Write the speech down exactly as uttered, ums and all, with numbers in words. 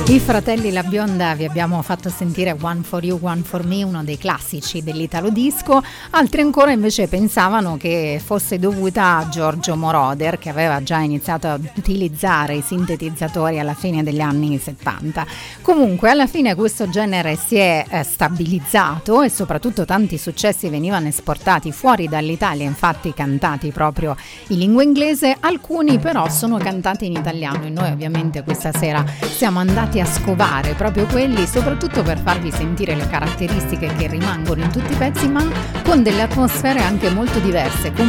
I fratelli La Bionda, vi abbiamo fatto sentire One for You, One for Me, uno dei classici dell'italo disco. Altri ancora invece pensavano che fosse dovuta a Giorgio Moroder, che aveva già iniziato ad utilizzare i sintetizzatori alla fine degli anni settanta. Comunque alla fine questo genere si è eh, stabilizzato e soprattutto tanti successi venivano esportati fuori dall'Italia, infatti cantati proprio in lingua inglese. Alcuni però sono cantati in italiano e noi ovviamente questa sera siamo andati a scovare proprio quelli, soprattutto per farvi sentire le caratteristiche che rimangono in tutti i pezzi, ma con delle atmosfere anche molto diverse.